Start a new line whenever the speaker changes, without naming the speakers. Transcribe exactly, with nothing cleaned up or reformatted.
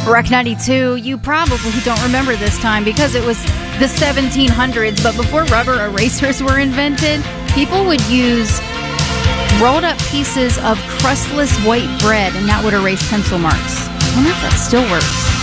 Rock ninety-two, you probably don't remember this time because it was the seventeen hundreds, but before rubber erasers were invented, people would use rolled up pieces of crustless white bread, and that would erase pencil marks. I wonder if that still works.